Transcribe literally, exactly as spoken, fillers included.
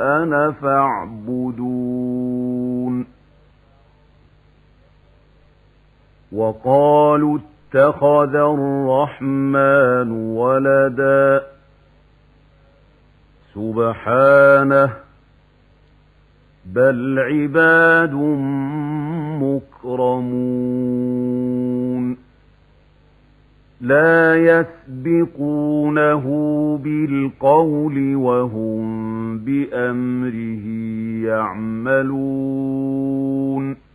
أنا فاعبدون وقالوا اتخذ الرحمن ولدا سبحانه بل عباد مكرمون لا يسبقونه بالقول وهم بأمره يعملون